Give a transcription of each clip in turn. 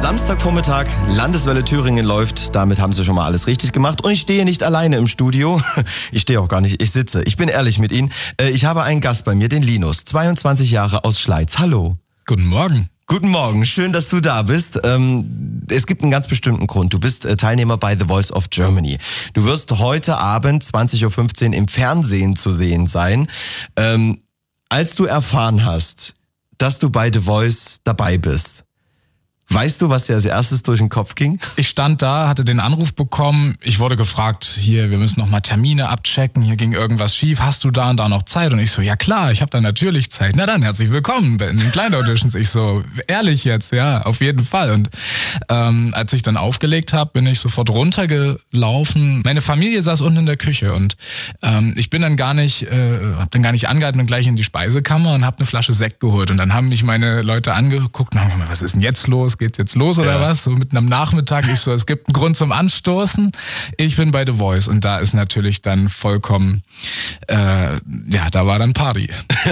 Samstagvormittag, Landeswelle Thüringen läuft. Damit haben sie schon mal alles richtig gemacht. Und ich stehe nicht alleine im Studio. Ich stehe auch gar nicht, ich sitze. Ich bin ehrlich mit Ihnen. Ich habe einen Gast bei mir, den Linus, 22 Jahre aus Schleiz. Hallo. Guten Morgen. Guten Morgen, schön, dass du da bist. Es gibt einen ganz bestimmten Grund. Du bist Teilnehmer bei The Voice of Germany. Du wirst heute Abend 20.15 Uhr im Fernsehen zu sehen sein. Als du erfahren hast, dass du bei The Voice dabei bist, weißt du, was dir als erstes durch den Kopf ging? Ich stand da, hatte den Anruf bekommen. Ich wurde gefragt, hier, wir müssen noch mal Termine abchecken. Hier ging irgendwas schief. Hast du da und da noch Zeit? Und ich so, ja klar, ich habe da natürlich Zeit. Na dann, herzlich willkommen in den Blind-Auditions. Ich so, ehrlich jetzt, ja, auf jeden Fall. Und als ich dann aufgelegt habe, bin ich sofort runtergelaufen. Meine Familie saß unten in der Küche und ich bin dann gar nicht, hab dann gar nicht angehalten und gleich in die Speisekammer und habe eine Flasche Sekt geholt. Und dann haben mich meine Leute angeguckt und haben gesagt, was ist denn jetzt los? Geht's jetzt los oder was? So mitten am Nachmittag. Ich so, es gibt einen Grund zum Anstoßen. Ich bin bei The Voice und da ist natürlich dann vollkommen, da war dann Party.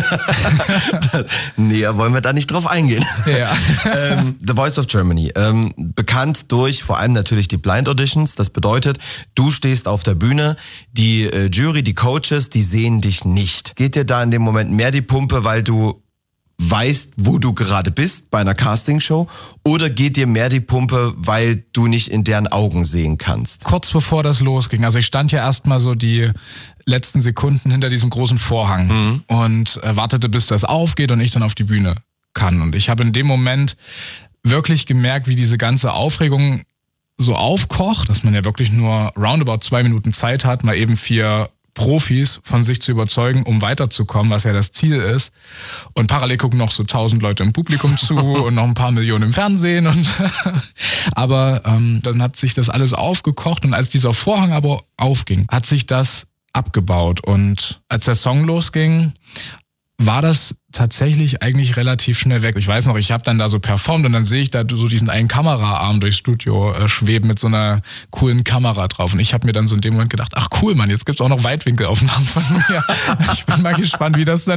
Näher wollen wir da nicht drauf eingehen. Ja. The Voice of Germany, bekannt durch vor allem natürlich die Blind Auditions. Das bedeutet, du stehst auf der Bühne, die Jury, die Coaches, die sehen dich nicht. Geht dir da in dem Moment mehr die Pumpe, weil du weißt, wo du gerade bist bei einer Castingshow, oder geht dir mehr die Pumpe, weil du nicht in deren Augen sehen kannst? Kurz bevor das losging, also ich stand ja erstmal so die letzten Sekunden hinter diesem großen Vorhang und wartete, bis das aufgeht und ich dann auf die Bühne kann. Und ich habe in dem Moment wirklich gemerkt, wie diese ganze Aufregung so aufkocht, dass man ja wirklich nur roundabout 2 Minuten Zeit hat, mal eben 4 Profis von sich zu überzeugen, um weiterzukommen, was ja das Ziel ist. Und parallel gucken noch so 1000 Leute im Publikum zu und noch ein paar Millionen im Fernsehen. Aber dann hat sich das alles aufgekocht und als dieser Vorhang aber aufging, hat sich das abgebaut. Und als der Song losging, war das tatsächlich eigentlich relativ schnell weg. Ich weiß noch, ich habe dann da so performt und dann sehe ich da so diesen einen Kameraarm durchs Studio schweben mit so einer coolen Kamera drauf. Und ich habe mir dann so in dem Moment gedacht, ach cool, Mann, jetzt gibt's auch noch Weitwinkelaufnahmen von mir. Ich bin mal gespannt, wie das dann